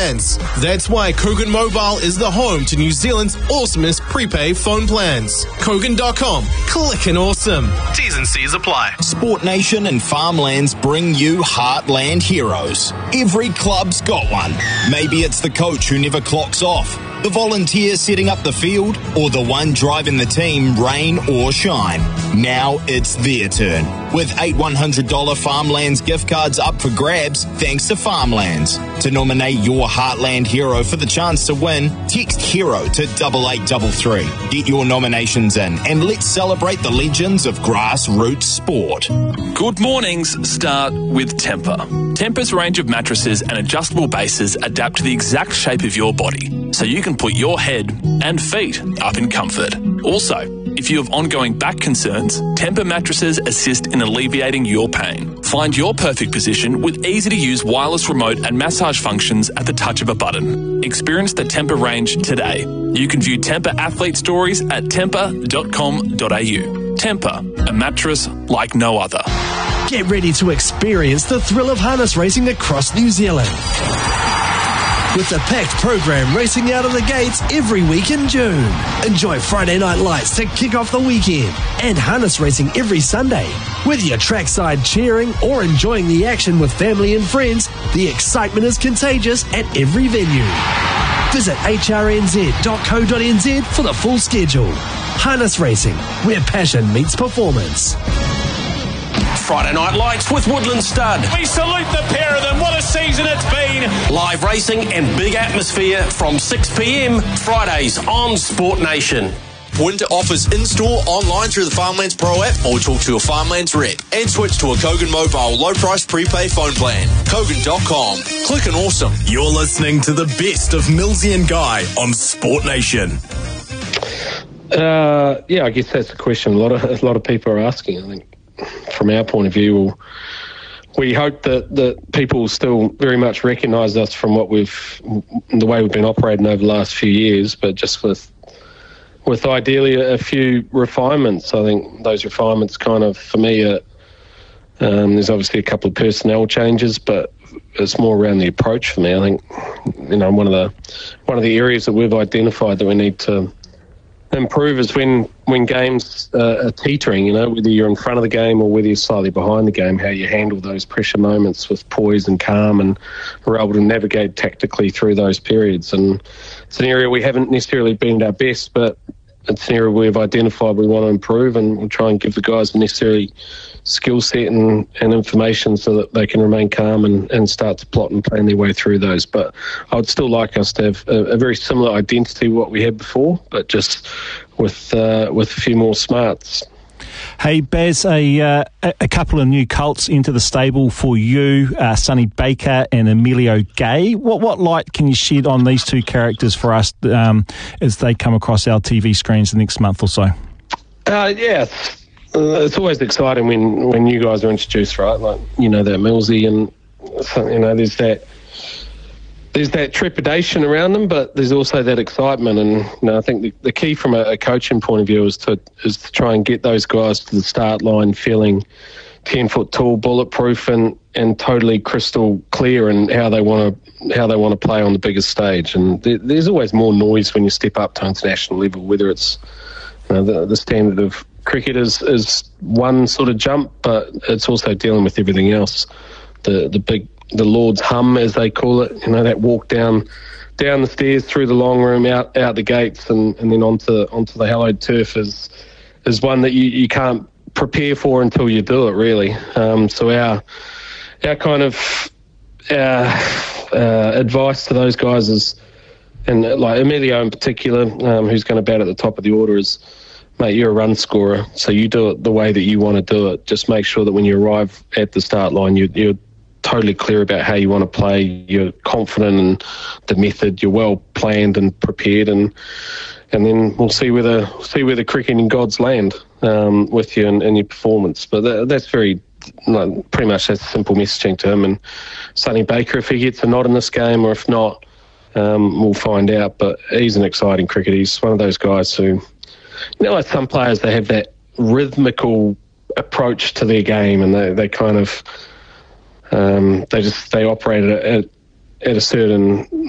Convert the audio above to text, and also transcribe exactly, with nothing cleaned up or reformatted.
plans. That's why Kogan Mobile is the home to New Zealand's awesomest prepaid phone plans. Kogan dot com. Clickin' awesome. T's and C's apply. Sport Nation and Farmlands bring you Heartland Heroes. Every club's got one. Maybe it's the coach who never clocks off, the volunteer setting up the field, or the one driving the team, rain or shine. Now it's their turn. With eight one hundred dollars Farmlands gift cards up for grabs, thanks to Farmlands. To nominate your Heartland hero for the chance to win, text HERO to double eight double three. Get your nominations in and let's celebrate the legends of grassroots sport. Good mornings start with Tempur. Tempur's range of mattresses and adjustable bases adapt to the exact shape of your body, so you can put your head and feet up in comfort. Also, if you have ongoing back concerns, Tempur mattresses assist in alleviating your pain. Find your perfect position with easy-to-use wireless remote and massage functions at the touch of a button. Experience the Tempur range today. You can view Tempur athlete stories at tempur dot com dot a u. Tempur, a mattress like no other. Get ready to experience the thrill of harness racing across New Zealand. With the packed program racing out of the gates every week in June. Enjoy Friday Night Lights to kick off the weekend and harness racing every Sunday. Whether you're trackside cheering or enjoying the action with family and friends, the excitement is contagious at every venue. Visit h r n z dot co dot n z for the full schedule. Harness racing, where passion meets performance. Friday Night Lights with Woodland Stud. We salute the pair of them. What a season it's been. Live racing and big atmosphere from six p m Fridays on Sport Nation. Winter offers in-store, online through the Farmlands Pro app, or talk to your Farmlands rep. And switch to a Kogan Mobile low-price prepaid phone plan. Kogan dot com. Clickin' awesome. You're listening to the best of Millsy and Guy on Sport Nation. Uh, yeah, I guess that's the question a lot of a lot of people are asking. I think from our point of view, we'll, we hope that, that people still very much recognise us from what we've, the way we've been operating over the last few years, but just with with ideally a, a few refinements. I think those refinements kind of, for me, are, um, there's obviously a couple of personnel changes, but it's more around the approach for me. I think, you know, one of the one of the areas that we've identified that we need to improve is when when games uh, are teetering, you know, whether you're in front of the game or whether you're slightly behind the game, how you handle those pressure moments with poise and calm, and we're able to navigate tactically through those periods. And it's an area we haven't necessarily been at our best, but it's an area we've identified we want to improve, and we'll try and give the guys the necessary skill set and, and information so that they can remain calm and, and start to plot and plan their way through those. But I would still like us to have a, a very similar identity to what we had before, but just with uh, with a few more smarts. Hey, Baz, a, uh, a couple of new colts into the stable for you, uh, Sonny Baker and Emilio Gay. What what light can you shed on these two characters for us um, as they come across our T V screens the next month or so? Uh, yeah, uh, it's always exciting when, when you guys are introduced, right? Like, you know, that Millsy, and so, you know, there's that there's that trepidation around them, but there's also that excitement. And you know, I think the, the key from a, a coaching point of view is to is to try and get those guys to the start line feeling ten foot tall, bulletproof, and, and totally crystal clear in how they want to how they want to play on the biggest stage. And there, there's always more noise when you step up to international level, whether it's, you know, the, the standard of cricket is, is one sort of jump, but it's also dealing with everything else. The the big the Lord's hum, as they call it, you know, that walk down down the stairs through the long room, out out the gates, and, and then onto onto the hallowed turf is is one that you, you can't prepare for until you do it, really. Um, so our our kind of our, uh, advice to those guys is, and like Emilio in particular, um, who's going to bat at the top of the order, is, mate, you're a run scorer, so you do it the way that you want to do it. Just make sure that when you arrive at the start line, you, you're totally clear about how you want to play. You're confident in the method. You're well planned and prepared, and and then we'll see where the see where the cricketing gods land um, with you and, and your performance. But that, that's very like, pretty much that's simple messaging to him. And Sonny Baker, if he gets a nod in this game, or if not, um, we'll find out. But he's an exciting cricketer. He's one of those guys who, you know, like some players, they have that rhythmical approach to their game, and they, they kind of um, they just they operate at, at a certain